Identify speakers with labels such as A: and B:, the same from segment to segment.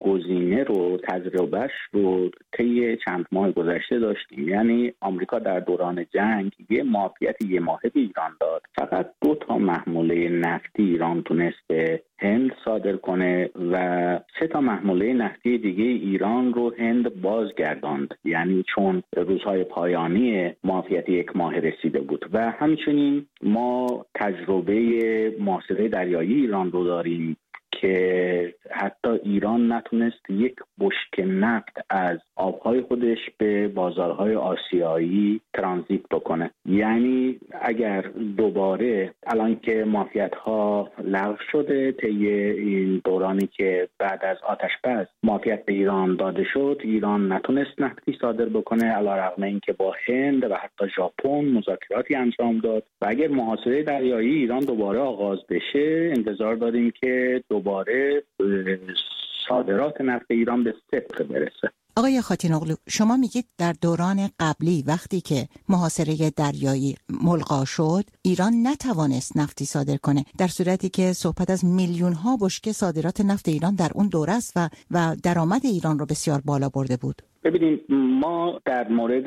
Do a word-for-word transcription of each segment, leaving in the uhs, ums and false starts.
A: گزینه رو تجربهش رو طی چند ماه گذشته داشتیم. یعنی آمریکا در دوران جنگ یه معافیت یه ماهه به ایران داد. فقط دو تا محموله نفتی ایران تونست به هند صادر کنه و سه تا محموله نفتی دیگه ایران رو هند بازگرداند، یعنی چون روزهای پایانی معافیت یک ماه رسیده بود. و همچنین ما تجربه محاصره دریایی ایران رو داریم که حتی ایران نتونست یک بشکه نفت از آبهای خودش به بازارهای آسیایی ترانزیت بکنه. یعنی اگر دوباره الان که معافیت‌ها لغو شده طی این دورانی که بعد از آتش بس معافیت به ایران داده شد، ایران نتونست نفتی صادر بکنه علیرغم اینکه با هند و حتی ژاپن مذاکراتی انجام داد. و اگر محاصره دریایی ایران دوباره آغاز بشه، انتظار داریم که دوباره صادرات نفت ایران به صفر برسه.
B: آقای خاتین اغلو، شما میگید در دوران قبلی وقتی که محاصره دریایی ملغا شد ایران نتوانست نفتی صادر کنه، در صورتی که صحبت از میلیون ها بشکه صادرات نفت ایران در اون دوره است و و درآمد ایران رو بسیار بالا برده بود.
A: ببینید، ما در مورد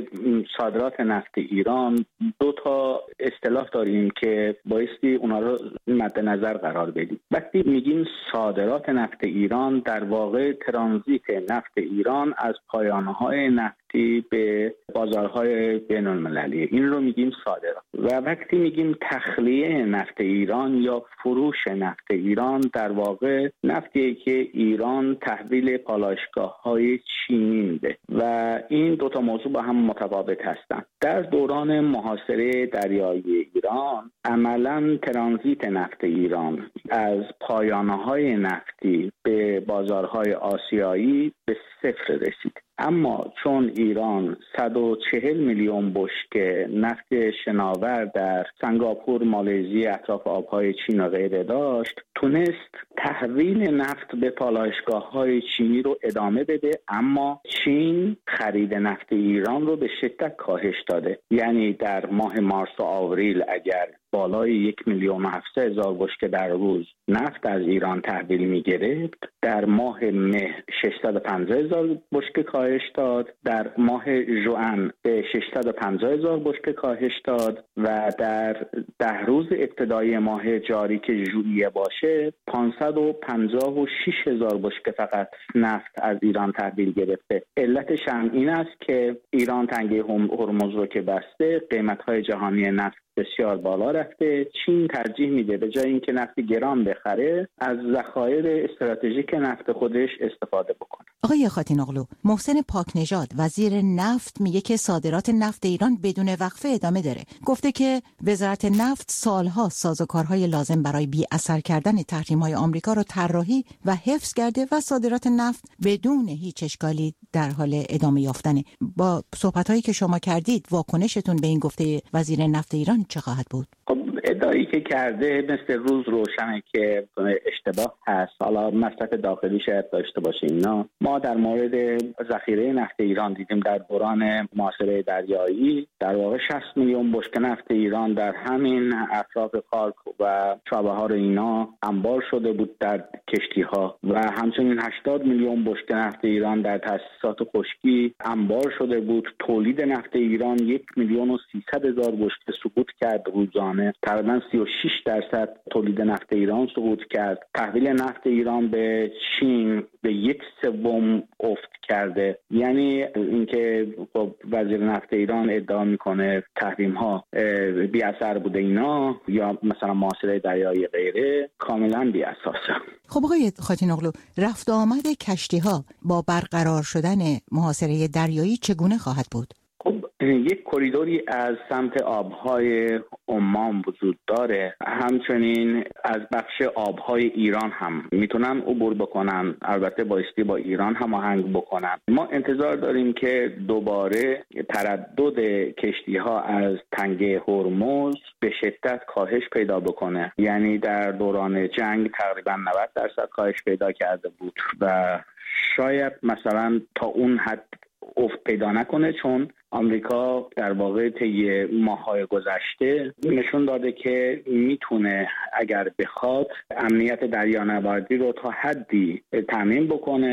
A: صادرات نفت ایران دو تا اصطلاح داریم که بایستی اونا رو مد نظر قرار بدیم. وقتی میگیم صادرات نفت ایران، در واقع ترانزیت نفت ایران از پایانه‌های نفتی به بازارهای بین المللی، این رو میگیم صادرات. و وقتی میگیم تخلیه نفت ایران یا فروش نفت ایران، در واقع نفتی که ایران تحویل پالایشگاه‌های چینی میده و این دو تا موضوع با هم متفاوت هستند. در دوران محاصره دریایی ایران عملاً ترانزیت نفت ایران از پایانه‌های نفتی به بازارهای آسیایی به صفر رسید. اما چون ایران صد و چهل میلیون بشکه نفت شناور در سنگاپور، مالزی، اطراف آبهای چین و غیره داشت، تونست تحویل نفت به پالایشگاه‌های چینی رو ادامه بده. اما چین خرید نفت ایران رو به شدت کاهش داده. یعنی در ماه مارس و آوریل اگر بالای یک میلیون و هفتصد هزار بشکه در روز نفت از ایران تحویل می گرفت، در ماه مه ششصد و پنجاه هزار بشکه کاهش داد، در ماه ژوئن به ششصد و پنجاه هزار بشکه کاهش داد و در ده روز ابتدایی ماه جاری که ژوئیه باشه پانصد و پنجاه و شش هزار بشکه فقط نفت از ایران تحویل گرفته. علتش هم این است که ایران تنگه هرمز رو که بسته، قیمت‌های جهانی نفت بسیار بالا رفته. چین ترجیح میده به جای اینکه نفت گران بخره از ذخایر استراتژیک نفت خودش استفاده بکنه.
B: آقای خاتین اغلو، محسن پاکنژاد وزیر نفت میگه که صادرات نفت ایران بدون وقفه ادامه داره. گفته که وزارت نفت سالها سازوکارهای لازم برای بی اثر کردن تحریم‌های آمریکا رو طراحی و حفظ کرده و صادرات نفت بدون هیچ اشکالی در حال ادامه یافتنه. با صحبت‌هایی که شما کردید واکنشتون به این گفته وزیر نفت ایران چه خواهد بود؟
A: خب ادعایی که کرده مثل روز روشنه که اشتباه هست. حالا مصرف داخلی شاید داشته باشه اینا. ما در مورد ذخیره نفت ایران دیدیم در دوران محاصره دریایی در واقع شصت میلیون بشکه نفت ایران در همین اطراف خارک و چابهار اینا انبار شده بود در کشتی‌ها و همچنین هشتاد میلیون بشکه نفت ایران در تأسیسات خشکی انبار شده بود. تولید نفت ایران یک میلیون و سیصد هزار بشکه سقوط کرد روزانه. تقریباً سی و شش درصد تولید نفت ایران سقوط کرد. تحویل نفت ایران به چین به یک سوم افت کرده. یعنی اینکه خب وزیر نفت ایران ادعا میکنه تحریم ها بی اثر بوده اینا یا مثلا محاصره دریایی غیره، کاملا بی اساسه.
B: خب آقای خاتین اغلو، رفت آمد کشتی ها با برقرار شدن محاصره دریایی چگونه خواهد بود؟
A: خب یک کریدوری از سمت آبهای عمان وجود داره، همچنین از بخش آبهای ایران هم میتونن عبور بکنن، البته بایستی با ایران هماهنگ بکنن. ما انتظار داریم که دوباره تردد کشتی ها از تنگه هرمز به شدت کاهش پیدا بکنه. یعنی در دوران جنگ تقریبا نود درصد کاهش پیدا کرده بود و شاید مثلا تا اون حد افت پیدا نکنه، چون آمریکا در واقع طی ماه‌های گذشته نشون داده که میتونه اگر بخواد امنیت دریانوردی رو تا حدی تامین بکنه